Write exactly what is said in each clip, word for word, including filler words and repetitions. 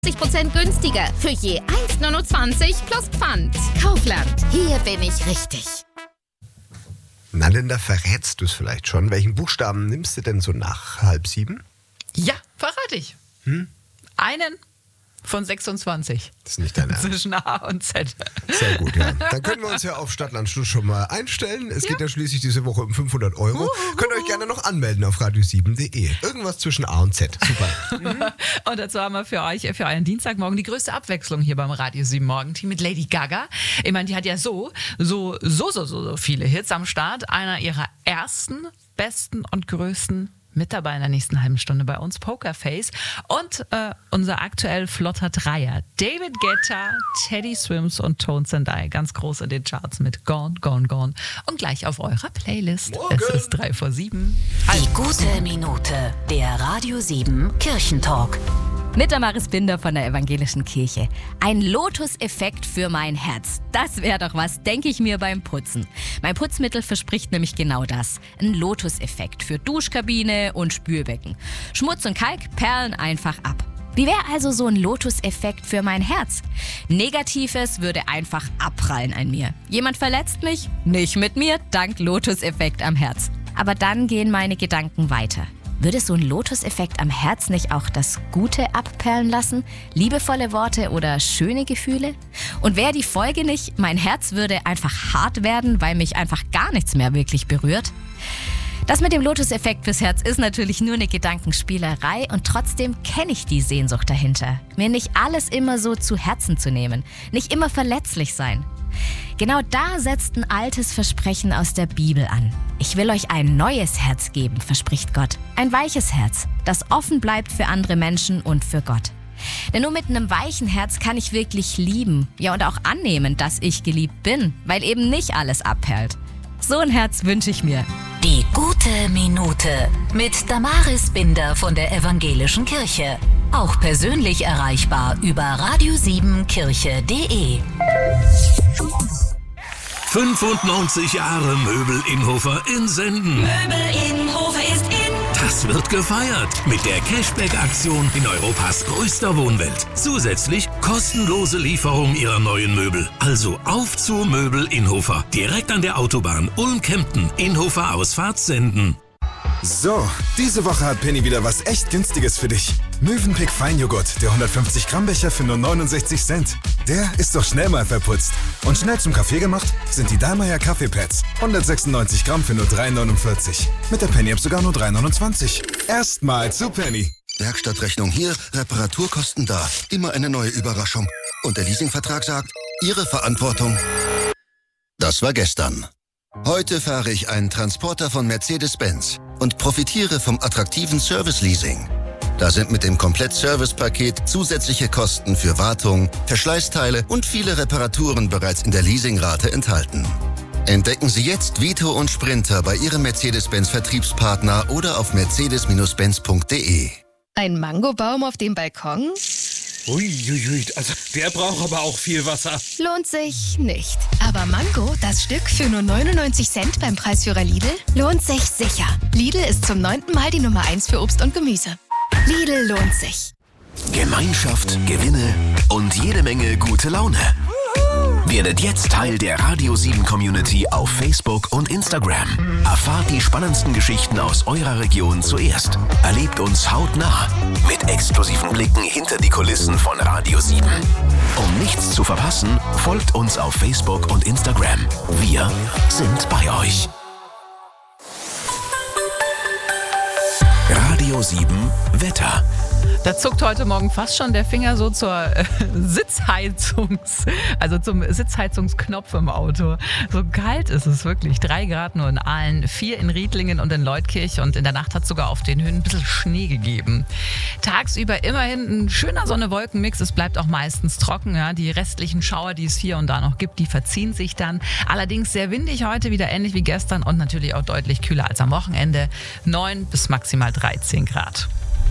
fünfzig Prozent günstiger für je eins Komma neunundzwanzig plus Pfand. Kaufland, hier bin ich richtig. Na, denn da verrätst du es vielleicht schon. Welchen Buchstaben nimmst du denn so nach halb sieben? Ja, verrate ich. Hm? Einen von sechsundzwanzig. Das ist nicht dein Ernst. Zwischen A und Z. Sehr gut, ja. Dann können wir uns ja auf Stadtland Schluss schon mal einstellen. Es Ja. geht ja schließlich diese Woche um fünfhundert Euro. Könnt ihr euch gerne noch anmelden auf radio sieben punkt de. Irgendwas zwischen A und Z. Super. Und dazu haben wir für euch, für euren Dienstagmorgen, die größte Abwechslung hier beim Radio sieben Morgenteam mit Lady Gaga. Ich meine, die hat ja so, so, so, so, so, so viele Hits am Start. Einer ihrer ersten, besten und größten mit dabei in der nächsten halben Stunde bei uns, Pokerface. Und äh, unser aktuell flotter Dreier, David Guetta, Teddy Swims und Tones and I. Ganz groß in den Charts mit Gone, Gone, Gone. Und gleich auf eurer Playlist. Morgen. Es ist drei vor sieben. Die gute Minute, der Radio sieben Kirchentalk. Mit Damaris Binder von der Evangelischen Kirche. Ein Lotus-Effekt für mein Herz. Das wäre doch was, denke ich mir beim Putzen. Mein Putzmittel verspricht nämlich genau das. Ein Lotus-Effekt für Duschkabine und Spülbecken. Schmutz und Kalk perlen einfach ab. Wie wäre also so ein Lotus-Effekt für mein Herz? Negatives würde einfach abprallen an mir. Jemand verletzt mich? Nicht mit mir, dank Lotus-Effekt am Herz. Aber dann gehen meine Gedanken weiter. Würde so ein Lotus-Effekt am Herz nicht auch das Gute abperlen lassen? Liebevolle Worte oder schöne Gefühle? Und wäre die Folge nicht, mein Herz würde einfach hart werden, weil mich einfach gar nichts mehr wirklich berührt? Das mit dem Lotus-Effekt fürs Herz ist natürlich nur eine Gedankenspielerei und trotzdem kenne ich die Sehnsucht dahinter. Mir nicht alles immer so zu Herzen zu nehmen, nicht immer verletzlich sein. Genau da setzt ein altes Versprechen aus der Bibel an. Ich will euch ein neues Herz geben, verspricht Gott. Ein weiches Herz, das offen bleibt für andere Menschen und für Gott. Denn nur mit einem weichen Herz kann ich wirklich lieben, ja und auch annehmen, dass ich geliebt bin, weil eben nicht alles abperlt. So ein Herz wünsche ich mir. Die gute Minute mit Damaris Binder von der Evangelischen Kirche. Auch persönlich erreichbar über radio sieben kirche punkt de. fünfundneunzig Jahre Möbel Inhofer in Senden. Möbel Innhofer ist in. Das wird gefeiert mit der Cashback-Aktion in Europas größter Wohnwelt. Zusätzlich kostenlose Lieferung ihrer neuen Möbel. Also auf zu Möbel Inhofer. Direkt an der Autobahn Ulm-Kempten. Inhofer Ausfahrt Senden. So, diese Woche hat Penny wieder was echt Günstiges für dich. Mövenpick Feinjoghurt, der hundertfünfzig Gramm Becher für nur neunundsechzig Cent. Der ist doch schnell mal verputzt. Und schnell zum Kaffee gemacht sind die Dallmayr Kaffeepads. hundertsechsundneunzig Gramm für nur drei neunundvierzig. Mit der Penny-App sogar nur drei neunundzwanzig. Erstmal zu Penny. Werkstattrechnung hier, Reparaturkosten da. Immer eine neue Überraschung. Und der Leasingvertrag sagt, Ihre Verantwortung. Das war gestern. Heute fahre ich einen Transporter von Mercedes-Benz und profitiere vom attraktiven Service-Leasing. Da sind mit dem Komplett-Service-Paket zusätzliche Kosten für Wartung, Verschleißteile und viele Reparaturen bereits in der Leasingrate enthalten. Entdecken Sie jetzt Vito und Sprinter bei Ihrem Mercedes-Benz-Vertriebspartner oder auf mercedes Benz punkt de. Ein Mangobaum auf dem Balkon? Uiuiui, also der braucht aber auch viel Wasser. Lohnt sich nicht. Aber Mango, das Stück für nur neunundneunzig Cent beim Preisführer Lidl, lohnt sich sicher. Lidl ist zum neunten Mal die Nummer eins für Obst und Gemüse. Lidl lohnt sich. Gemeinschaft, Gewinne und jede Menge gute Laune. Werdet jetzt Teil der Radio sieben Community auf Facebook und Instagram. Erfahrt die spannendsten Geschichten aus eurer Region zuerst. Erlebt uns hautnah mit exklusiven Blicken hinter die Kulissen von Radio sieben. Um nichts zu verpassen, folgt uns auf Facebook und Instagram. Wir sind bei euch. Radio sieben Wetter. Da zuckt heute Morgen fast schon der Finger so zur äh, Sitzheizungs, also zum Sitzheizungsknopf im Auto. So kalt ist es wirklich. Drei Grad nur in Aalen, vier in Riedlingen und in Leutkirch und in der Nacht hat es sogar auf den Höhen ein bisschen Schnee gegeben. Tagsüber immerhin ein schöner Sonne-Wolken-Mix. Es bleibt auch meistens trocken. Ja. Die restlichen Schauer, die es hier und da noch gibt, die verziehen sich dann. Allerdings sehr windig heute, wieder ähnlich wie gestern und natürlich auch deutlich kühler als am Wochenende. neun bis maximal dreizehn Grad.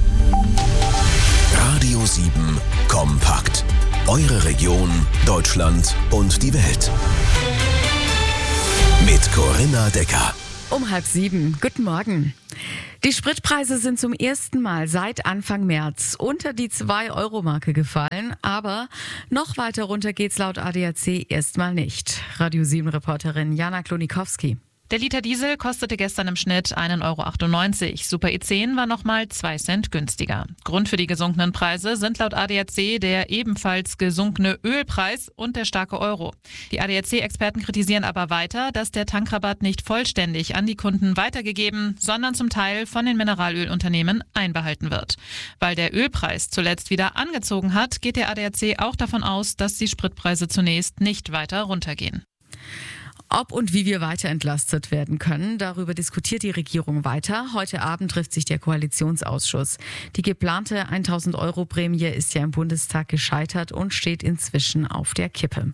Radio sieben Kompakt. Eure Region, Deutschland und die Welt. Mit Corinna Decker. Um halb sieben. Guten Morgen. Die Spritpreise sind zum ersten Mal seit Anfang März unter die zwei Euro Marke gefallen, aber noch weiter runter geht's laut A D A C erstmal nicht. Radio sieben Reporterin Jana Klonikowski. Der Liter Diesel kostete gestern im Schnitt einen Euro achtundneunzig. Super E zehn war nochmal zwei Cent günstiger. Grund für die gesunkenen Preise sind laut A D A C der ebenfalls gesunkene Ölpreis und der starke Euro. Die A D A C-Experten kritisieren aber weiter, dass der Tankrabatt nicht vollständig an die Kunden weitergegeben, sondern zum Teil von den Mineralölunternehmen einbehalten wird. Weil der Ölpreis zuletzt wieder angezogen hat, geht der A D A C auch davon aus, dass die Spritpreise zunächst nicht weiter runtergehen. Ob und wie wir weiter entlastet werden können, darüber diskutiert die Regierung weiter. Heute Abend trifft sich der Koalitionsausschuss. Die geplante tausend Euro Prämie ist ja im Bundestag gescheitert und steht inzwischen auf der Kippe.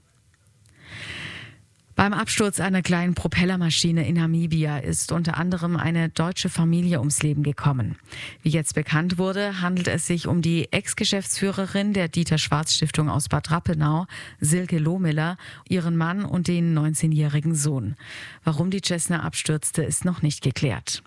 Beim Absturz einer kleinen Propellermaschine in Namibia ist unter anderem eine deutsche Familie ums Leben gekommen. Wie jetzt bekannt wurde, handelt es sich um die Ex-Geschäftsführerin der Dieter-Schwarz-Stiftung aus Bad Rappenau, Silke Lohmiller, ihren Mann und den neunzehnjährigen Sohn. Warum die Cessna abstürzte, ist noch nicht geklärt.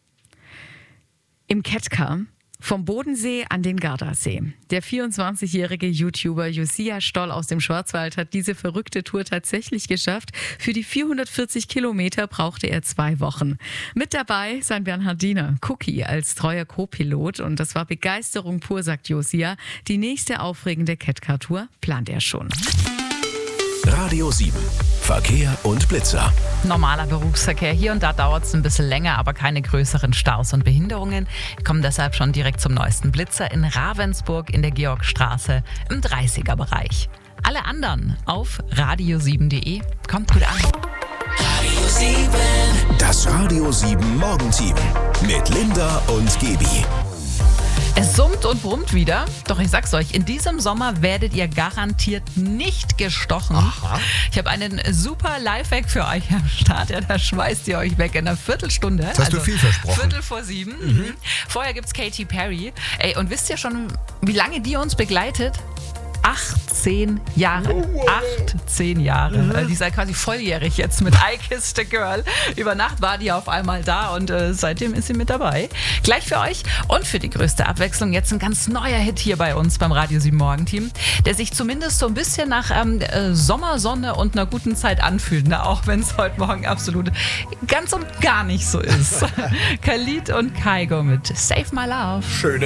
Im Ketka. Vom Bodensee an den Gardasee. Der vierundzwanzigjährige YouTuber Josia Stoll aus dem Schwarzwald hat diese verrückte Tour tatsächlich geschafft. Für die vierhundertvierzig Kilometer brauchte er zwei Wochen. Mit dabei sein Bernhardiner Cookie als treuer Co-Pilot. Und das war Begeisterung pur, sagt Josia. Die nächste aufregende Ketka-Tour plant er schon. Radio sieben. Verkehr und Blitzer. Normaler Berufsverkehr. Hier und da dauert es ein bisschen länger, aber keine größeren Staus und Behinderungen. Wir kommen deshalb schon direkt zum neuesten Blitzer in Ravensburg in der Georgstraße im dreißiger-Bereich. Alle anderen auf radio sieben punkt de. Kommt gut an. Radio sieben. Das Radio sieben Morgenteam mit Linda und Gebi. Es summt und brummt wieder, doch ich sag's euch, in diesem Sommer werdet ihr garantiert nicht gestochen. Aha. Ich habe einen super Lifehack für euch am Start, ja, da schmeißt ihr euch weg in einer Viertelstunde. Das hast also du viel versprochen. Viertel vor sieben. Mhm. Vorher gibt's Katy Perry. Ey, und wisst ihr schon, wie lange die uns begleitet? achtzehn Jahre. Oh, wow. achtzehn Jahre. Mhm. Die ist ja quasi volljährig jetzt mit I Kissed a Girl. Über Nacht war die auf einmal da und äh, seitdem ist sie mit dabei. Gleich für euch und für die größte Abwechslung jetzt ein ganz neuer Hit hier bei uns beim Radio sieben Morgenteam, der sich zumindest so ein bisschen nach ähm, äh, Sommersonne und einer guten Zeit anfühlt, ne? Auch wenn es heute Morgen absolut ganz und gar nicht so ist. Khalid und Kygo mit Save My Love. Schöne